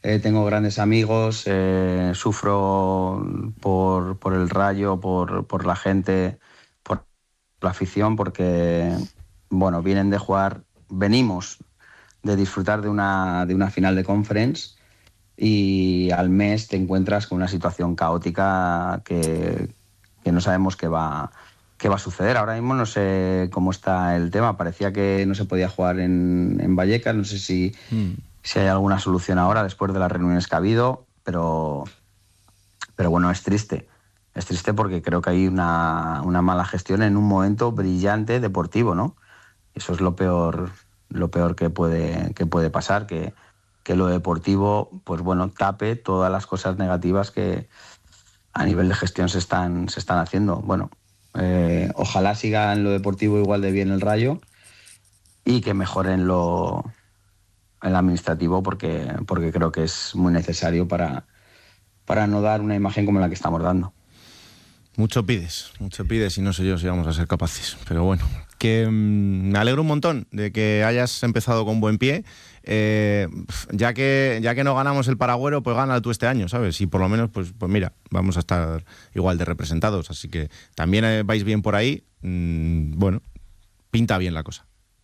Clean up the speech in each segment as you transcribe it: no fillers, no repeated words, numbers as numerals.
tengo grandes amigos, sufro por el Rayo, por la gente, por la afición, porque bueno, venimos de disfrutar de una final de Conference y al mes te encuentras con una situación caótica que no sabemos qué va a suceder. Ahora mismo no sé cómo está el tema, parecía que no se podía jugar en Vallecas, no sé si hay alguna solución ahora después de las reuniones que ha habido, pero bueno, es triste porque creo que hay una mala gestión en un momento brillante deportivo, ¿no? Eso es lo peor que puede pasar, que lo deportivo, pues bueno, tape todas las cosas negativas que a nivel de gestión se están haciendo. Bueno, ojalá siga en lo deportivo igual de bien el Rayo y que mejore en lo administrativo porque creo que es muy necesario para no dar una imagen como la que estamos dando. Mucho pides y no sé yo si vamos a ser capaces, pero bueno, que me alegro un montón de que hayas empezado con buen pie, ya que no ganamos el Paragüero, pues gana tú este año, ¿sabes? Y por lo menos, pues mira, vamos a estar igual de representados, así que también vais bien por ahí, bueno, pinta bien la cosa.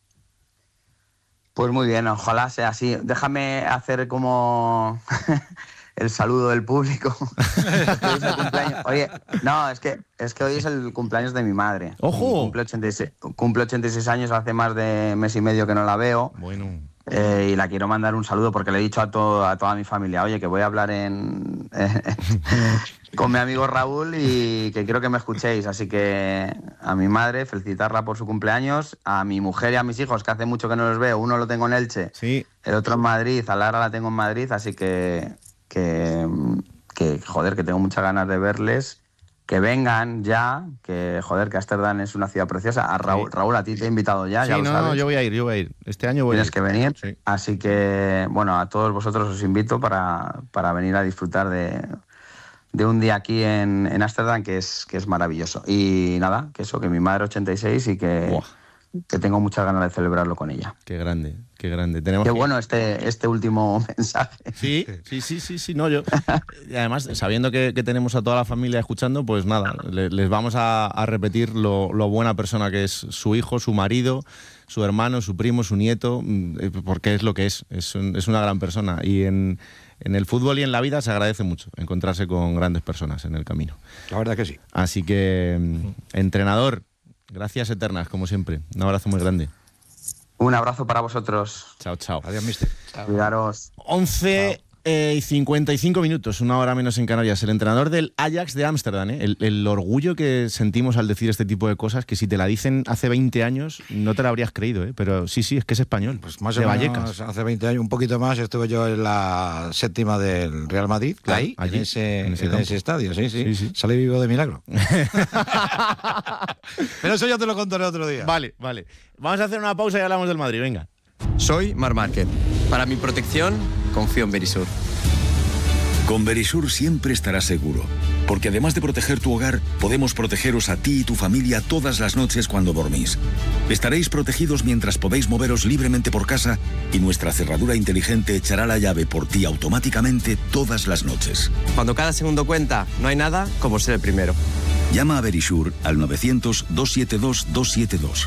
Pues muy bien, ojalá sea así. Déjame hacer como el saludo del público. Oye, no, es que hoy es el cumpleaños de mi madre. ¡Ojo! Cumple 86 años, hace más de mes y medio que no la veo. Bueno. Y la quiero mandar un saludo porque le he dicho a toda mi familia, oye, que voy a hablar con mi amigo Raúl y que quiero que me escuchéis. Así que a mi madre, felicitarla por su cumpleaños, a mi mujer y a mis hijos, que hace mucho que no los veo. Uno lo tengo en Elche, sí. El otro en Madrid, a Lara la tengo en Madrid, así que joder, que tengo muchas ganas de verles. Que vengan ya, que joder, que Ámsterdam es una ciudad preciosa. A Raúl, Sí. Raúl, a ti te he invitado ya, Sí, ya lo sabes. No, yo voy a ir. Este año voy a ir. Tienes que venir, sí. Así que, bueno, a todos vosotros os invito para venir a disfrutar de un día aquí en Ámsterdam que es maravilloso. Y nada, que mi madre 86 y que tengo muchas ganas de celebrarlo con ella. Qué grande. Qué bueno este último mensaje. Sí. No, yo. Y además, sabiendo que tenemos a toda la familia escuchando, pues nada, les vamos a repetir lo buena persona que es su hijo, su marido, su hermano, su primo, su nieto, porque es lo que es una gran persona. Y en el fútbol y en la vida se agradece mucho encontrarse con grandes personas en el camino. La verdad que sí. Así que, entrenador, gracias eternas, como siempre. Un abrazo muy grande. Un abrazo para vosotros. Chao. Adiós, mister. Cuidaros. 11 y 55 minutos, una hora menos en Canarias. El entrenador del Ajax de Ámsterdam, el orgullo que sentimos al decir este tipo de cosas, que si te la dicen hace 20 años no te la habrías creído, pero sí, es que es español. Pues más de o menos Vallecas. hace 20 años, un poquito más, estuve yo en la séptima del Real Madrid, claro, ahí, allí, en ese estadio, sí. Salí vivo de milagro. Pero eso ya te lo contaré otro día. Vale. Vamos a hacer una pausa y hablamos del Madrid, venga. Soy Marc Márquez. Para mi protección, confío en Verisur. Con Verisur siempre estarás seguro, porque además de proteger tu hogar, podemos protegeros a ti y tu familia todas las noches cuando dormís. Estaréis protegidos mientras podéis moveros libremente por casa y nuestra cerradura inteligente echará la llave por ti automáticamente todas las noches. Cuando cada segundo cuenta, no hay nada como ser el primero. Llama a Verisur al 900-272-272.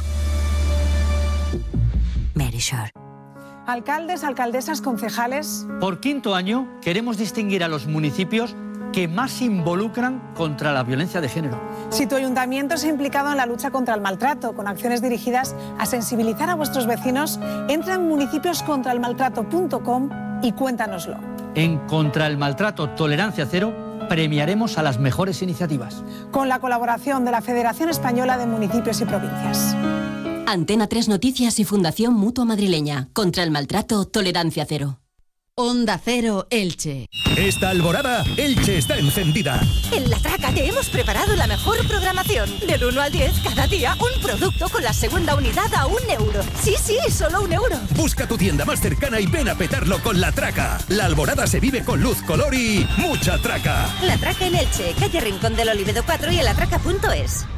Verisur. Alcaldes, alcaldesas, concejales. Por quinto año queremos distinguir a los municipios que más se involucran contra la violencia de género. Si tu ayuntamiento se ha implicado en la lucha contra el maltrato, con acciones dirigidas a sensibilizar a vuestros vecinos, entra en municipioscontraelmaltrato.com y cuéntanoslo. En Contra el Maltrato Tolerancia Cero premiaremos a las mejores iniciativas. Con la colaboración de la Federación Española de Municipios y Provincias. Antena 3 Noticias y Fundación Mutua Madrileña. Contra el maltrato, tolerancia cero. Onda Cero, Elche. Esta alborada, Elche está encendida. En La Traca te hemos preparado la mejor programación. Del 1 al 10, cada día un producto con la segunda unidad a €1. Sí, solo €1. Busca tu tienda más cercana y ven a petarlo con La Traca. La alborada se vive con luz, color y mucha traca. La Traca en Elche, calle Rincón del Olivedo 4 y en latraca.es.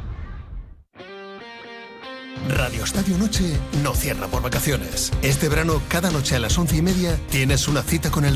Radio Estadio Noche no cierra por vacaciones. Este verano, cada noche a las 11:30, tienes una cita con el